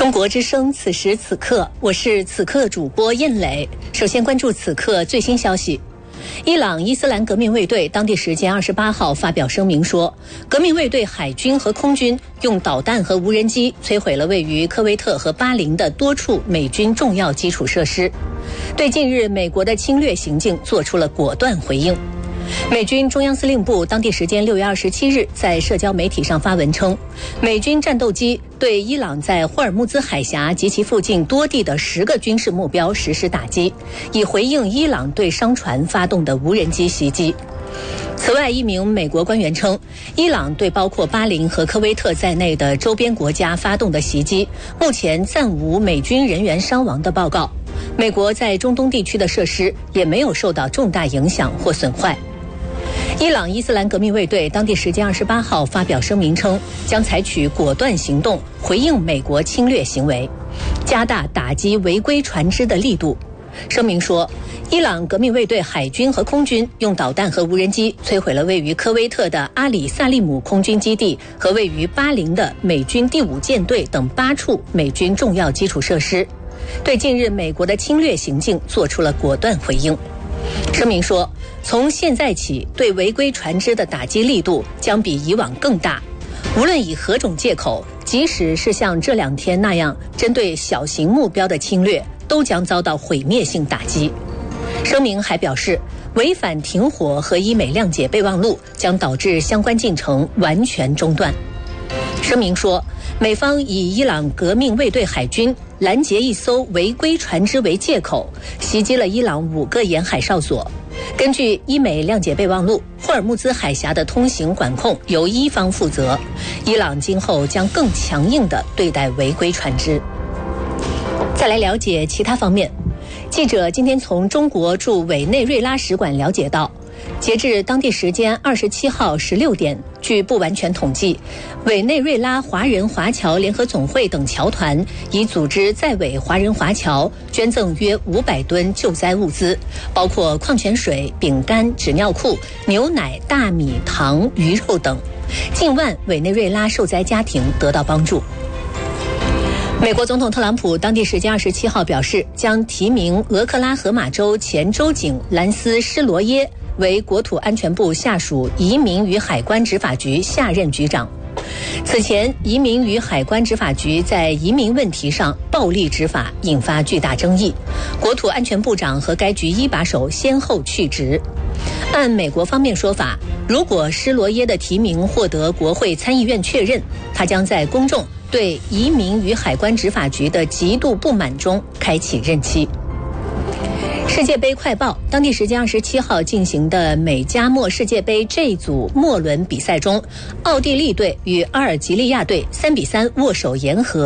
中国之声，此时此刻，我是此刻主播燕磊。首先关注此刻最新消息。伊朗伊斯兰革命卫队当地时间28号发表声明说，革命卫队海军和空军用导弹和无人机摧毁了位于科威特和巴林的多处美军重要基础设施，对近日美国的侵略行径做出了果断回应。美军中央司令部当地时间6月27日在社交媒体上发文称，美军战斗机对伊朗在霍尔木兹海峡及其附近多地的10个军事目标实施打击，以回应伊朗对商船发动的无人机袭击。此外，一名美国官员称，伊朗对包括巴林和科威特在内的周边国家发动的袭击，目前暂无美军人员伤亡的报告。美国在中东地区的设施也没有受到重大影响或损坏。伊朗伊斯兰革命卫队当地时间28号发表声明称，将采取果断行动回应美国侵略行为，加大打击违规船只的力度。声明说，伊朗革命卫队海军和空军用导弹和无人机摧毁了位于科威特的阿里萨利姆空军基地和位于巴林的美军第5舰队等8处美军重要基础设施，对近日美国的侵略行径做出了果断回应。声明说，从现在起，对违规船只的打击力度将比以往更大，无论以何种借口，即使是像这2天那样针对小型目标的侵略，都将遭到毁灭性打击。声明还表示，违反停火和伊美谅解备忘录将导致相关进程完全中断。声明说，美方以伊朗革命卫队海军拦截一艘违规船只为借口，袭击了伊朗5个沿海哨所。根据伊美谅解备忘录，霍尔木兹海峡的通行管控由伊方负责，伊朗今后将更强硬地对待违规船只。再来了解其他方面，记者今天从中国驻委内瑞拉使馆了解到，截至当地时间27号16点，据不完全统计，委内瑞拉华人华侨联合总会等侨团已组织在委华人华侨捐赠约500吨救灾物资，包括矿泉水、饼干、纸尿裤、牛奶、大米、糖、鱼肉等，近万委内瑞拉受灾家庭得到帮助。美国总统特朗普当地时间27号表示，将提名俄克拉荷马州前州警兰斯·施罗耶为国土安全部下属移民与海关执法局下任局长。此前，移民与海关执法局在移民问题上暴力执法，引发巨大争议，国土安全部长和该局一把手先后去职。按美国方面说法，如果施罗耶的提名获得国会参议院确认，他将在公众对移民与海关执法局的极度不满中开启任期。世界杯快报当地时间27号进行的美加墨世界杯 J 组末轮比赛中，奥地利队与阿尔及利亚队3-3握手言和。